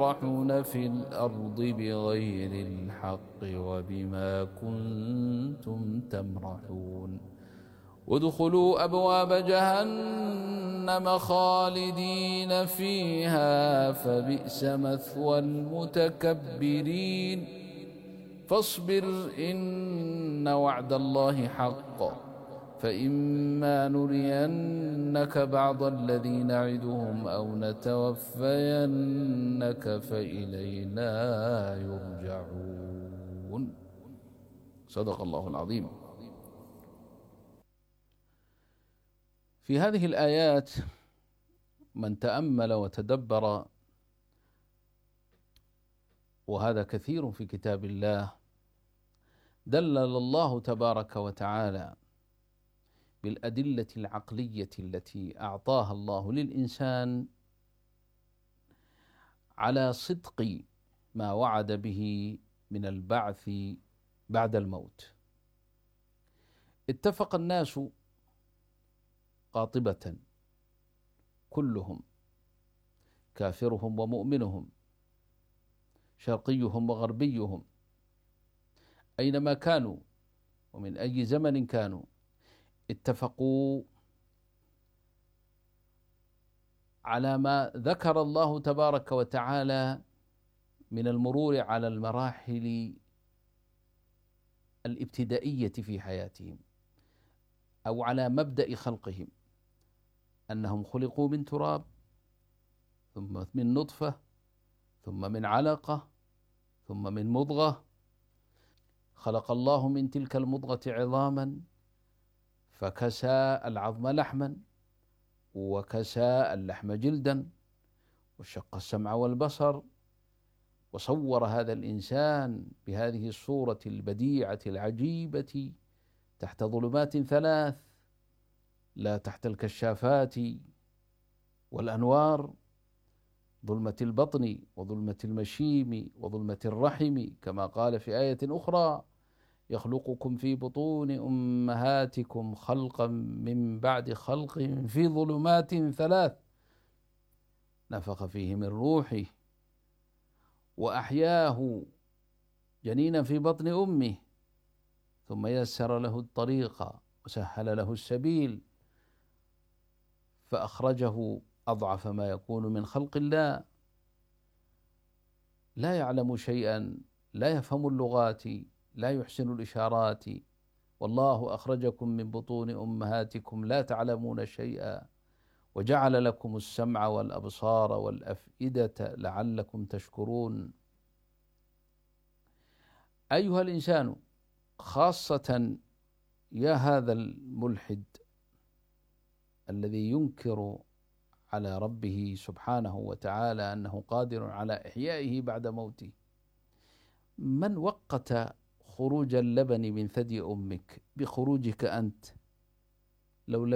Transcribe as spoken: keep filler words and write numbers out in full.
يفرحون في الأرض بغير الحق وبما كنتم تمرحون ادخلوا أبواب جهنم خالدين فيها فبئس مثوى المتكبرين فاصبر إن وعد الله حق فإما نرينك بعض الذي نعدهم أو نتوفينك فإلينا يرجعون. صدق الله العظيم. في هذه الآيات من تأمل وتدبر، وهذا كثير في كتاب الله، دلل الله تبارك وتعالى بالأدلة العقلية التي أعطاها الله للإنسان على صدق ما وعد به من البعث بعد الموت. اتفق الناس قاطبة كلهم، كافرهم ومؤمنهم، شرقيهم وغربيهم، أينما كانوا ومن أي زمن كانوا، اتفقوا على ما ذكر الله تبارك وتعالى من المرور على المراحل الابتدائية في حياتهم، أو على مبدأ خلقهم، أنهم خلقوا من تراب، ثم من نطفة، ثم من علقة، ثم من مضغة، خلق الله من تلك المضغة عظاما فكسى العظم لحما، وكسى اللحم جلدا، وشق السمع والبصر، وصور هذا الإنسان بهذه الصورة البديعة العجيبة تحت ظلمات ثلاث، لا تحت الكشافات والأنوار، ظلمة البطن وظلمة المشيم وظلمة الرحم، كما قال في آية أخرى: يخلقكم في بطون أمهاتكم خلقا من بعد خلق في ظلمات ثلاث نفخ فيه من روحه وأحياه جنينا في بطن أمه ثم يسر له الطريق وسهل له السبيل فأخرجه أضعف ما يكون من خلق الله، لا يعلم شيئا، لا يفهم اللغات، لا يحسن الإشارات، والله أخرجكم من بطون أمهاتكم لا تعلمون شيئا وجعل لكم السمع والأبصار والأفئدة لعلكم تشكرون. أيها الإنسان، خاصة يا هذا الملحد الذي ينكر على ربه سبحانه وتعالى أنه قادر على إحيائه بعد موته، من وقت خروج اللبن من ثدي أمك بخروجك أنت؟ لو